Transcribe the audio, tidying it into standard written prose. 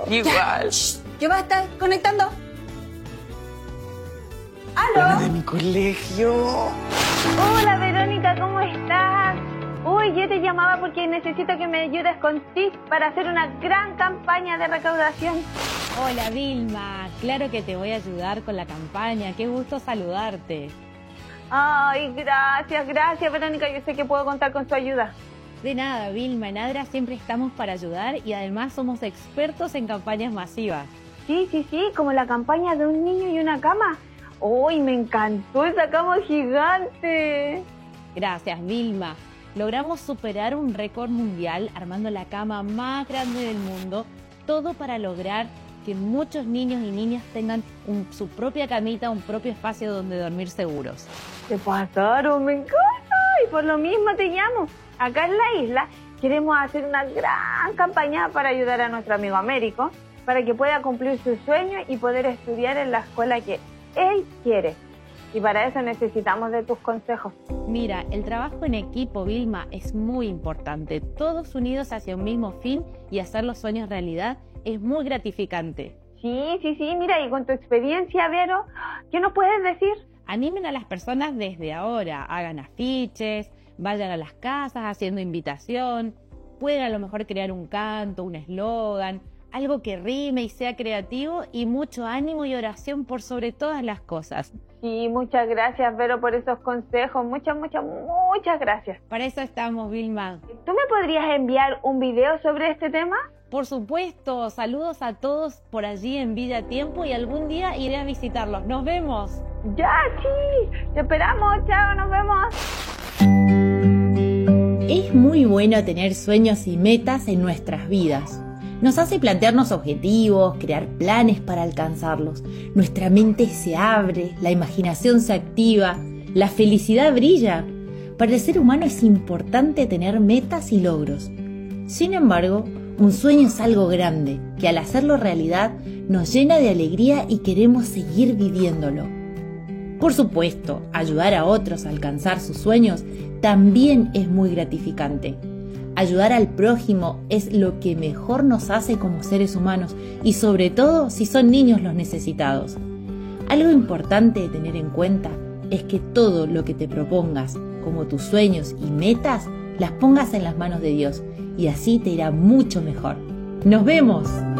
Igual. ¿Qué vas a estar conectando? ¡Aló! De mi colegio. Hola Verónica, ¿cómo estás? Uy, yo te llamaba porque necesito que me ayudes con tips para hacer una gran campaña de recaudación. Hola Vilma, claro que te voy a ayudar con la campaña, qué gusto saludarte. Ay, gracias Verónica, yo sé que puedo contar con tu ayuda. De nada, Vilma, en ADRA siempre estamos para ayudar y además somos expertos en campañas masivas. Sí, como la campaña de un niño y una cama. Uy, me encantó esa cama gigante. Gracias, Vilma. Logramos superar un récord mundial armando la cama más grande del mundo, todo para lograr que muchos niños y niñas tengan su propia camita, un propio espacio donde dormir seguros. Te pasaron, me encanta, y por lo mismo te llamo. Acá en la isla queremos hacer una gran campaña para ayudar a nuestro amigo Américo, para que pueda cumplir su sueño y poder estudiar en la escuela que él quiere. Y para eso necesitamos de tus consejos. Mira, el trabajo en equipo, Vilma, es muy importante. Todos unidos hacia un mismo fin y hacer los sueños realidad es muy gratificante. Sí, mira, y con tu experiencia, Vero, ¿qué nos puedes decir? Animen a las personas desde ahora, hagan afiches, vayan a las casas haciendo invitación, pueden a lo mejor crear un canto, un eslogan, algo que rime y sea creativo y mucho ánimo y oración por sobre todas las cosas. Sí, muchas gracias, Vero, por esos consejos. Muchas gracias. Para eso estamos, Vilma. ¿Tú me podrías enviar un video sobre este tema? Por supuesto, saludos a todos por allí en Vida Tiempo y algún día iré a visitarlos. ¡Nos vemos! Ya, sí, te esperamos, chao, nos vemos. Es muy bueno tener sueños y metas en nuestras vidas. Nos hace plantearnos objetivos, crear planes para alcanzarlos. Nuestra mente se abre, la imaginación se activa, la felicidad brilla. Para el ser humano es importante tener metas y logros. Sin embargo, un sueño es algo grande, que al hacerlo realidad nos llena de alegría y queremos seguir viviéndolo. Por supuesto, ayudar a otros a alcanzar sus sueños también es muy gratificante. Ayudar al prójimo es lo que mejor nos hace como seres humanos y sobre todo si son niños los necesitados. Algo importante de tener en cuenta es que todo lo que te propongas, como tus sueños y metas, las pongas en las manos de Dios y así te irá mucho mejor. ¡Nos vemos!